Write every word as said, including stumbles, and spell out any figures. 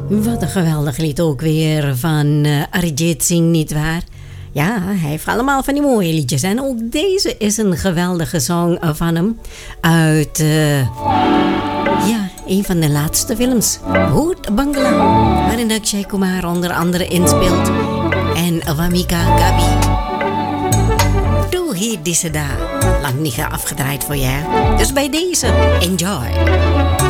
Wat een geweldig lied ook weer van uh, Arijit Singh, nietwaar? Ja, hij heeft allemaal van die mooie liedjes. En ook deze is een geweldige song van hem. Uit, uh, ja, een van de laatste films. Bhoot Bangla. Waarin Akshay Kumar onder andere inspeelt. En Vamika Gabi. Doe hier deze daar. Lang niet afgedraaid voor je. Dus bij deze, enjoy.